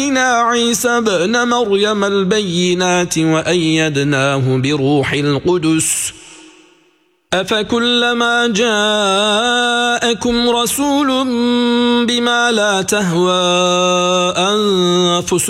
عيسى ابن مريم البينات وأيدناه بروح القدس أفكلما جاءكم رسول بما لا تهوى أنفسكم